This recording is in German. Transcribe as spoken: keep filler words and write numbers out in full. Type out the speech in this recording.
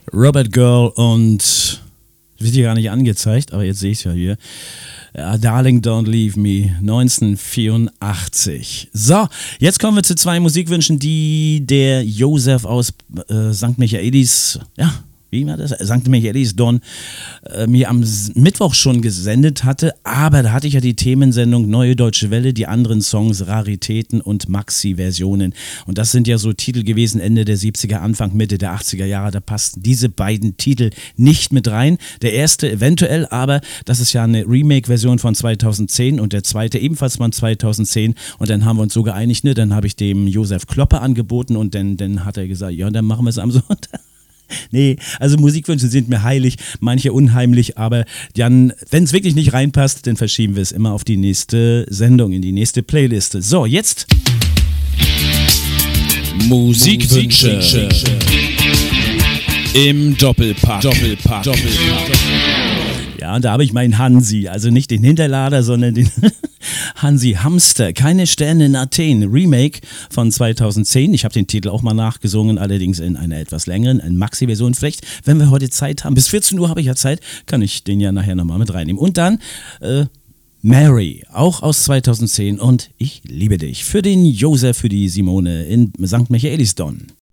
Robert Girl und wird hier gar nicht angezeigt, aber jetzt sehe ich es ja hier. Ja, Darling Don't Leave Me, neunzehnhundertvierundachtzig. So, jetzt kommen wir zu zwei Musikwünschen, die der Josef aus äh, Sankt Michaelis, ja, wie war das? Sankt Michaelis Don äh, mir am Mittwoch schon gesendet hatte, aber da hatte ich ja die Themensendung Neue Deutsche Welle, die anderen Songs, Raritäten und Maxi-Versionen. Und das sind ja so Titel gewesen, Ende der siebziger, Anfang, Mitte der achtziger Jahre, da passten diese beiden Titel nicht mit rein. Der erste eventuell, aber das ist ja eine Remake-Version von zweitausendzehn und der zweite ebenfalls von zweitausendzehn und dann haben wir uns so geeinigt, ne? Dann habe ich dem Josef Kloppe angeboten und dann, dann hat er gesagt, ja, dann machen wir es am Sonntag. Nee, also Musikwünsche sind mir heilig, manche unheimlich, aber dann, wenn es wirklich nicht reinpasst, dann verschieben wir es immer auf die nächste Sendung, in die nächste Playliste. So, jetzt Musikwünsche, Musikwünsche. Im Doppelpack. Doppelpack. Doppelpack. Ja, und da habe ich meinen Hansi, also nicht den Hinterlader, sondern den Hansi Hamster, Keine Sterne in Athen, Remake von zweitausendzehn. Ich habe den Titel auch mal nachgesungen, allerdings in einer etwas längeren, eine Maxi-Version. Vielleicht, wenn wir heute Zeit haben, bis vierzehn Uhr habe ich ja Zeit, kann ich den ja nachher nochmal mit reinnehmen. Und dann äh, Mary, auch aus zweitausendzehn und Ich liebe dich. Für den Josef, für die Simone in Sankt Michaelis Don.